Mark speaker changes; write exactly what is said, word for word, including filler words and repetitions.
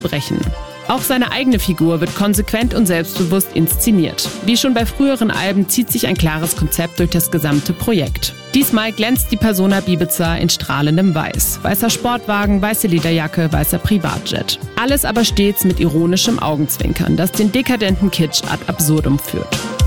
Speaker 1: brechen. Auch seine eigene Figur wird konsequent und selbstbewusst inszeniert. Wie schon bei früheren Alben zieht sich ein klares Konzept durch das gesamte Projekt. Diesmal glänzt die Persona Biebitzer in strahlendem Weiß. Weißer Sportwagen, weiße Lederjacke, weißer Privatjet. Alles aber stets mit ironischem Augenzwinkern, das den dekadenten Kitsch ad absurdum führt.